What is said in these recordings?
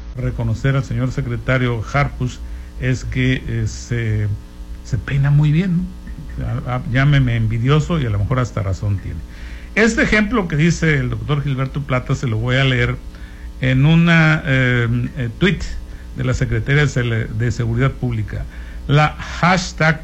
reconocer al señor secretario Harfuch es que se peina muy bien, ¿no? Llámeme envidioso y a lo mejor hasta razón tiene. Este ejemplo que dice el doctor Gilberto Plata se lo voy a leer en una tweet de la Secretaría de Seguridad Pública. La hashtag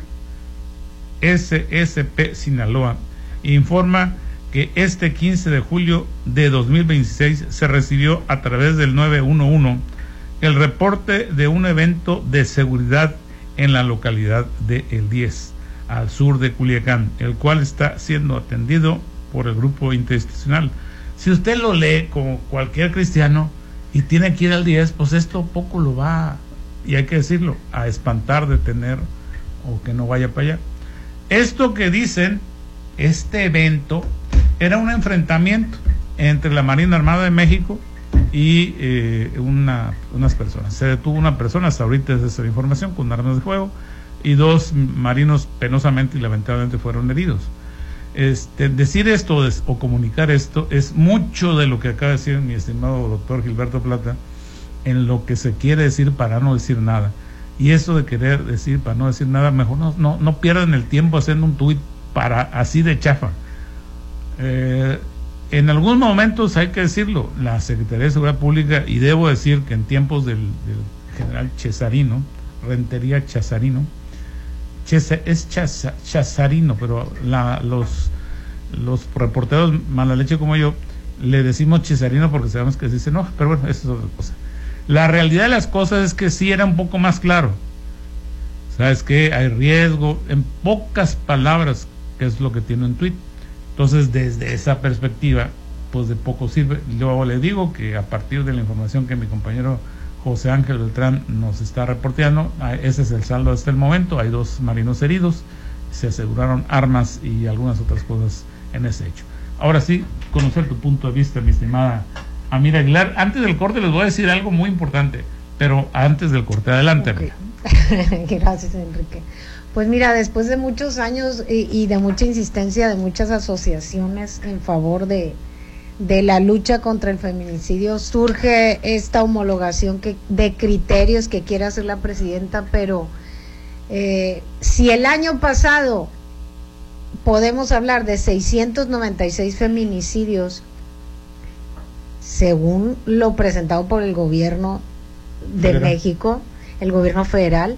SSP Sinaloa informa que este 15 de julio de 2026 se recibió a través del 911 el reporte de un evento de seguridad en la localidad de El 10, al sur de Culiacán, el cual está siendo atendido por el grupo interinstitucional. Si usted lo lee como cualquier cristiano y tiene que ir al 10, pues esto poco lo va, y hay que decirlo, a espantar, detener o que no vaya para allá. Esto que dicen, este evento era un enfrentamiento entre la Marina Armada de México y unas personas. Se detuvo una persona, hasta ahorita es esa información, con armas de fuego, y 2 marinos penosamente y lamentablemente fueron heridos. Decir esto o comunicar esto es mucho de lo que acaba de decir mi estimado doctor Gilberto Plata, en lo que se quiere decir para no decir nada. Y eso de querer decir para no decir nada, mejor no pierdan el tiempo haciendo un tuit para así de chafa. En algunos momentos hay que decirlo, la Secretaría de Seguridad Pública, y debo decir que en tiempos del general Cesarino, Rentería Chazarino, es Chazarino, pero los reporteros mala leche como yo le decimos Cesarino porque sabemos que se dice no, pero bueno, eso es otra cosa. La realidad de las cosas es que sí era un poco más claro. ¿Sabes qué? Hay riesgo, en pocas palabras, que es lo que tiene un tuit. Entonces, desde esa perspectiva, pues de poco sirve. Luego le digo que a partir de la información que mi compañero José Ángel Beltrán nos está reporteando, ese es el saldo hasta el momento. Hay 2 marinos heridos, se aseguraron armas y algunas otras cosas en ese hecho. Ahora sí, conocer tu punto de vista, mi estimada Amira Aguilar. Antes del corte les voy a decir algo muy importante, pero antes del corte, adelante. Okay. Gracias, Enrique. Pues mira, después de muchos años y de mucha insistencia de muchas asociaciones en favor de la lucha contra el feminicidio, surge esta homologación de criterios que quiere hacer la presidenta, pero si el año pasado podemos hablar de 696 feminicidios, según lo presentado por el gobierno de México, el gobierno federal,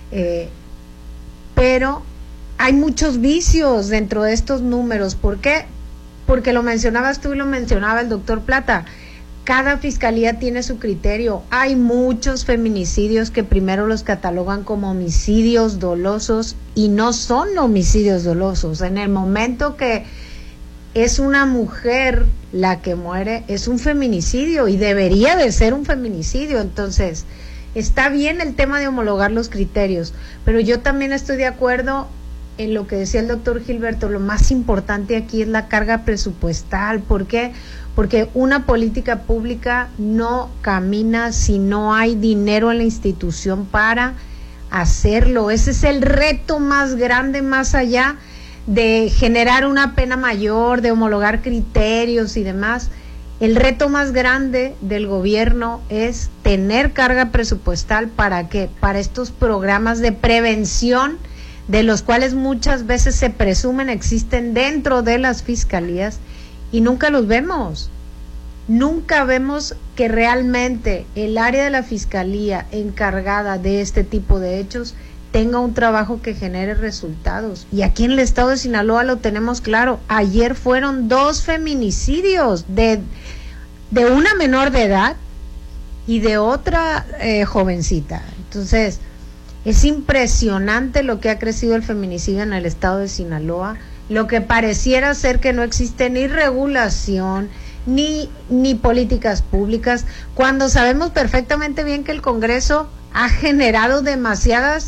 pero hay muchos vicios dentro de estos números. ¿Por qué? Porque lo mencionabas tú y lo mencionaba el doctor Plata. Cada fiscalía tiene su criterio. Hay muchos feminicidios que primero los catalogan como homicidios dolosos y no son homicidios dolosos. En el momento que es una mujer la que muere, es un feminicidio y debería de ser un feminicidio. Entonces, está bien el tema de homologar los criterios, pero yo también estoy de acuerdo en lo que decía el doctor Gilberto. Lo más importante aquí es la carga presupuestal. ¿Por qué? Porque una política pública no camina si no hay dinero en la institución para hacerlo. Ese es el reto más grande, más allá de generar una pena mayor, de homologar criterios y demás. El reto más grande del gobierno es tener carga presupuestal. ¿Para qué? Para estos programas de prevención, de los cuales muchas veces se presumen existen dentro de las fiscalías y nunca los vemos. Nunca vemos que realmente el área de la fiscalía encargada de este tipo de hechos tenga un trabajo que genere resultados. Y aquí en el estado de Sinaloa lo tenemos claro. Ayer fueron 2 feminicidios de una menor de edad y de otra jovencita. Entonces, es impresionante lo que ha crecido el feminicidio en el estado de Sinaloa, lo que pareciera ser que no existe ni regulación, ni políticas públicas, cuando sabemos perfectamente bien que el Congreso ha generado demasiadas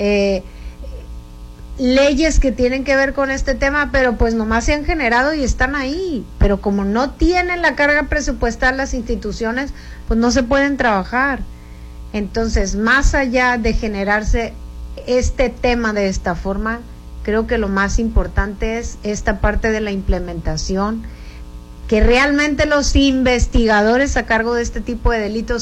leyes que tienen que ver con este tema, pero pues nomás se han generado y están ahí, pero como no tienen la carga presupuestal las instituciones, pues no se pueden trabajar. Entonces, más allá de generarse este tema de esta forma, creo que lo más importante es esta parte de la implementación, que realmente los investigadores a cargo de este tipo de delitos sean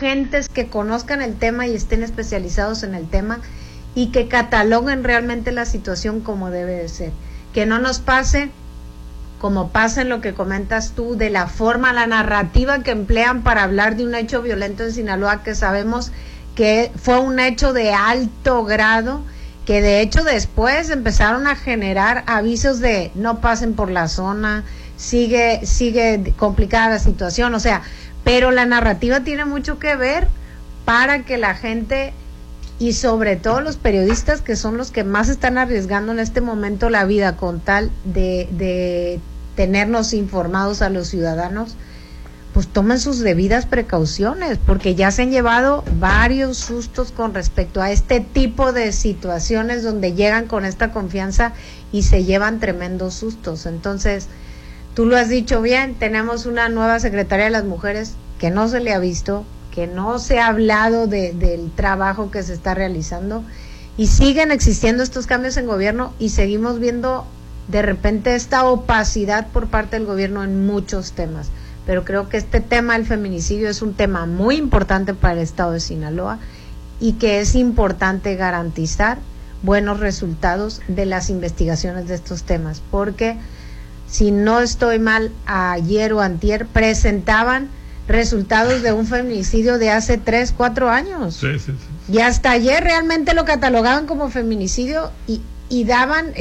agentes que conozcan el tema y estén especializados en el tema y que cataloguen realmente la situación como debe de ser. Que no nos pase como pasa en lo que comentas tú, de la forma, la narrativa que emplean para hablar de un hecho violento en Sinaloa, que sabemos que fue un hecho de alto grado, que de hecho después empezaron a generar avisos de no pasen por la zona, sigue complicada la situación, o sea, pero la narrativa tiene mucho que ver para que la gente y sobre todo los periodistas, que son los que más están arriesgando en este momento la vida con tal de tenernos informados a los ciudadanos, pues tomen sus debidas precauciones, porque ya se han llevado varios sustos con respecto a este tipo de situaciones donde llegan con esta confianza y se llevan tremendos sustos. Entonces, tú lo has dicho bien, tenemos una nueva secretaria de las mujeres que no se le ha visto, que no se ha hablado del trabajo que se está realizando, y siguen existiendo estos cambios en gobierno y seguimos viendo de repente esta opacidad por parte del gobierno en muchos temas. Pero creo que este tema del feminicidio es un tema muy importante para el estado de Sinaloa y que es importante garantizar buenos resultados de las investigaciones de estos temas, porque si no estoy mal, ayer o antier presentaban resultados de un feminicidio de hace 3, 4 años. Sí. Y hasta ayer realmente lo catalogaban como feminicidio y daban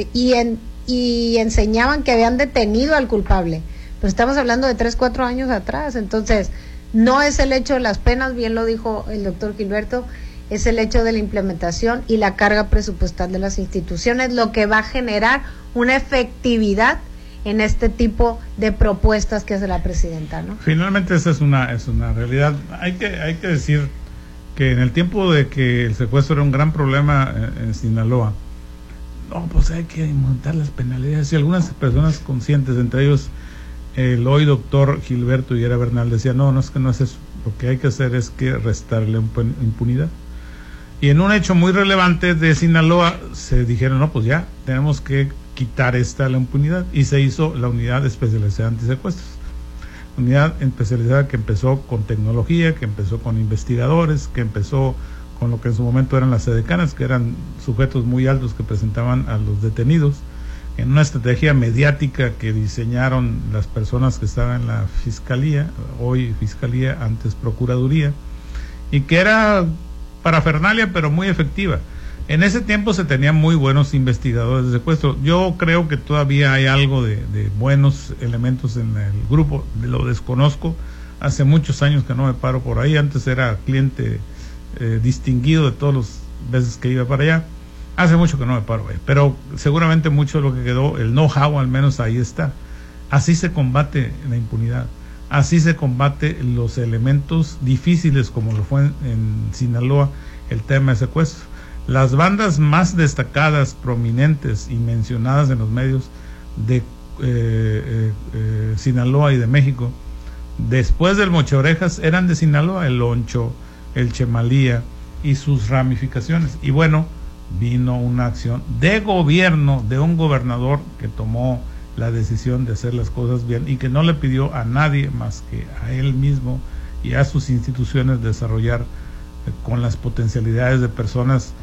y enseñaban que habían detenido al culpable. Pero estamos hablando de 3, 4 años atrás. Entonces, no es el hecho de las penas, bien lo dijo el doctor Gilberto, es el hecho de la implementación y la carga presupuestal de las instituciones lo que va a generar una efectividad en este tipo de propuestas que hace la presidenta, ¿no? Finalmente esa es una realidad. Hay que decir que en el tiempo de que el secuestro era un gran problema en Sinaloa, no, pues hay que aumentar las penalidades, y algunas personas conscientes, entre ellos el hoy doctor Gilberto Higuera Bernal, decía, no es que no es eso, lo que hay que hacer es que restarle impunidad. Y en un hecho muy relevante de Sinaloa se dijeron, no, pues ya tenemos que quitar la impunidad, y se hizo la unidad especializada antisecuestros, unidad especializada que empezó con tecnología, que empezó con investigadores, que empezó con lo que en su momento eran las edecanas, que eran sujetos muy altos que presentaban a los detenidos, en una estrategia mediática que diseñaron las personas que estaban en la Fiscalía, hoy Fiscalía, antes Procuraduría, y que era parafernalia pero muy efectiva. En ese tiempo se tenían muy buenos investigadores de secuestro. Yo creo que todavía hay algo de buenos elementos en el grupo, lo desconozco, hace muchos años que no me paro por ahí, antes era cliente distinguido de todas las veces que iba para allá, hace mucho que no me paro ahí, pero seguramente mucho de lo que quedó, el know-how al menos ahí está. Así se combate la impunidad, así se combate los elementos difíciles como lo fue en Sinaloa el tema de secuestro. Las bandas más destacadas, prominentes y mencionadas en los medios de Sinaloa y de México, después del Moche Orejas, eran de Sinaloa, el Loncho, el Chemalía y sus ramificaciones. Y bueno, vino una acción de gobierno, de un gobernador que tomó la decisión de hacer las cosas bien y que no le pidió a nadie más que a él mismo y a sus instituciones desarrollar con las potencialidades de personas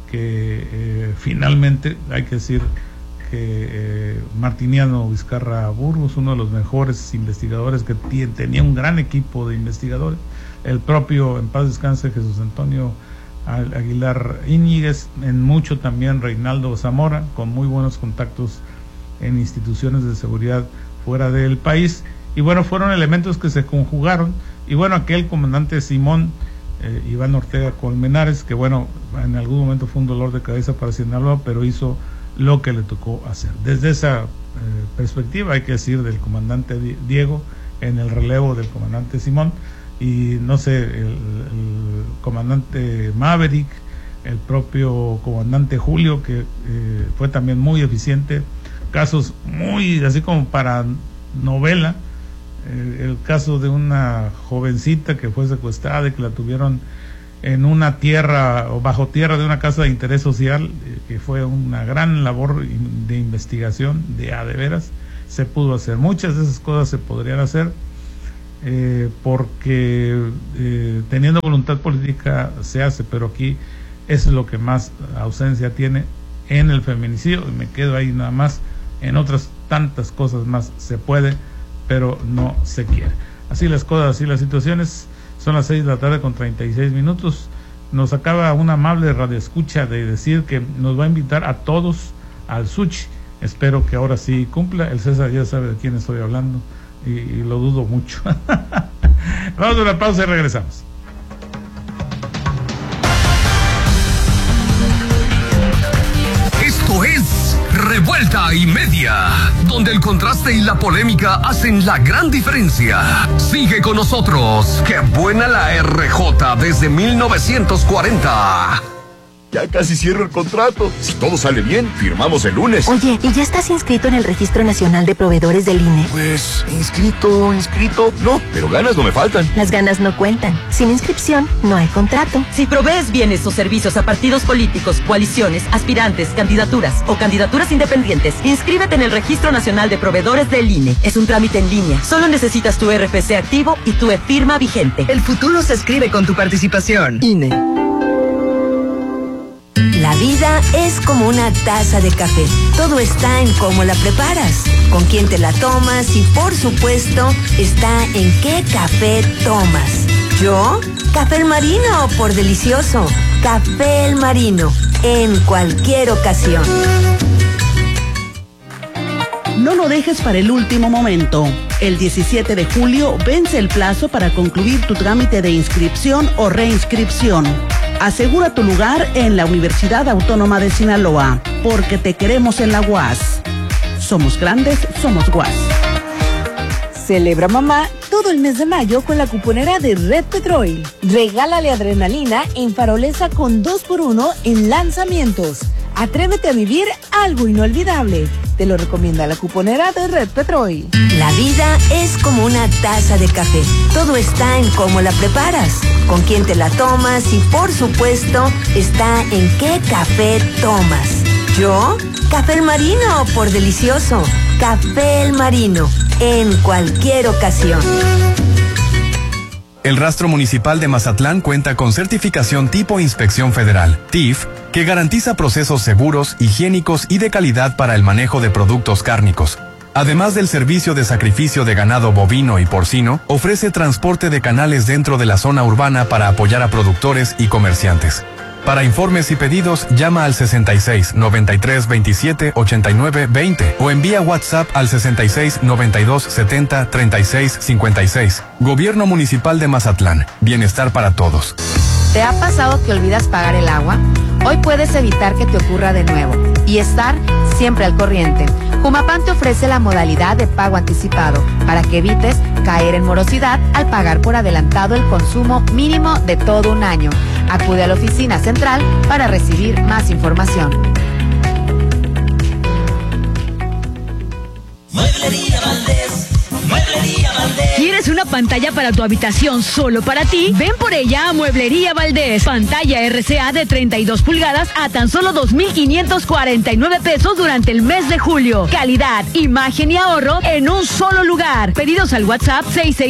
que finalmente hay que decir que Martiniano Vizcarra Burgos, uno de los mejores investigadores que tenía un gran equipo de investigadores, el propio, en paz descanse, Jesús Antonio Aguilar Íñiguez, en mucho también Reinaldo Zamora, con muy buenos contactos en instituciones de seguridad fuera del país, y bueno, fueron elementos que se conjugaron, y bueno, aquel comandante Simón Iván Ortega Colmenares, que bueno, en algún momento fue un dolor de cabeza para Sinaloa, pero hizo lo que le tocó hacer. Desde esa perspectiva hay que decir del comandante Diego en el relevo del comandante Simón, y no sé, el comandante Maverick, el propio comandante Julio, que fue también muy eficiente, casos muy así como para novela, el caso de una jovencita que fue secuestrada y que la tuvieron en una tierra o bajo tierra de una casa de interés social, que fue una gran labor de investigación, de veras se pudo hacer, muchas de esas cosas se podrían hacer, porque teniendo voluntad política se hace, pero aquí eso es lo que más ausencia tiene en el feminicidio, y me quedo ahí nada más. En otras tantas cosas más se puede, pero no se quiere. Así las cosas, así las situaciones. Son las 6 de la tarde con 36 minutos. Nos acaba una amable radioescucha de decir que nos va a invitar a todos al sushi. Espero que ahora sí cumpla. El César ya sabe de quién estoy hablando y lo dudo mucho. Vamos a una pausa y regresamos. Esto es Revuelta y Media, donde el contraste y la polémica hacen la gran diferencia. Sigue con nosotros. ¡Qué buena la RJ desde 1940! Ya casi cierro el contrato. Si todo sale bien, firmamos el lunes. Oye, ¿y ya estás inscrito en el Registro Nacional de Proveedores del INE? Pues, inscrito. No, pero ganas no me faltan. Las ganas no cuentan. Sin inscripción, no hay contrato. Si provees bienes o servicios a partidos políticos, coaliciones, aspirantes, candidaturas o candidaturas independientes, inscríbete en el Registro Nacional de Proveedores del INE. Es un trámite en línea. Solo necesitas tu RFC activo y tu e-firma vigente. El futuro se escribe con tu participación. INE. La vida es como una taza de café. Todo está en cómo la preparas, con quién te la tomas y, por supuesto, está en qué café tomas. ¿Yo? Café El Marino, por delicioso. Café El Marino, en cualquier ocasión. No lo dejes para el último momento. El 17 de julio vence el plazo para concluir tu trámite de inscripción o reinscripción. Asegura tu lugar en la Universidad Autónoma de Sinaloa, porque te queremos en la UAS. Somos grandes, somos UAS. Celebra mamá todo el mes de mayo con la cuponera de Red Petrol. Regálale adrenalina en Farolesa con 2x1 en lanzamientos. Atrévete a vivir algo inolvidable. Te lo recomienda la cuponera de Red Petrol. La vida es como una taza de café. Todo está en cómo la preparas, con quién te la tomas y, por supuesto, está en qué café tomas. ¿Yo? Café El Marino, por delicioso. Café El Marino, en cualquier ocasión. El Rastro Municipal de Mazatlán cuenta con certificación tipo Inspección Federal, TIF, que garantiza procesos seguros, higiénicos y de calidad para el manejo de productos cárnicos. Además del servicio de sacrificio de ganado bovino y porcino, ofrece transporte de canales dentro de la zona urbana para apoyar a productores y comerciantes. Para informes y pedidos, llama al 66 93 27 89 20 o envía WhatsApp al 66 92 70 36 56. Gobierno Municipal de Mazatlán. Bienestar para todos. ¿Te ha pasado que olvidas pagar el agua? Hoy puedes evitar que te ocurra de nuevo y estar siempre al corriente. Jumapam te ofrece la modalidad de pago anticipado para que evites caer en morosidad al pagar por adelantado el consumo mínimo de todo un año. Acude a la oficina central para recibir más información. Mueblería Valdés. Mueblería Valdés. ¿Quieres una pantalla para tu habitación solo para ti? Ven por ella a Mueblería Valdés. Pantalla RCA de 32 pulgadas a tan solo 2,549 pesos durante el mes de julio. Calidad, imagen y ahorro en un solo lugar. Pedidos al WhatsApp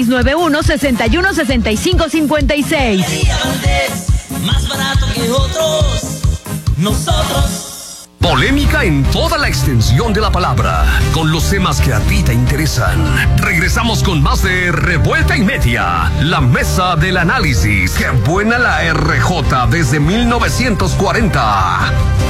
6691-616556. Mueblería Valdés. Más barato que otros. Nosotros. Polémica en toda la extensión de la palabra, con los temas que a ti te interesan. Regresamos con más de Revuelta y Media, la mesa del análisis. ¡Qué buena la RJ desde 1940!